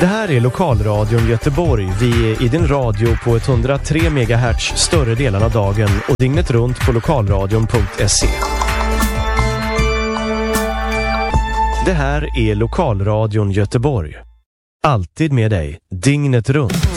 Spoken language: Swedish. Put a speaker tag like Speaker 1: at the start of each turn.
Speaker 1: Det här är Lokalradion Göteborg. Vi är i din radio på 103 MHz större delen av dagen och dygnet runt på lokalradion.se. Det här är Lokalradion Göteborg. Alltid med dig, dygnet runt.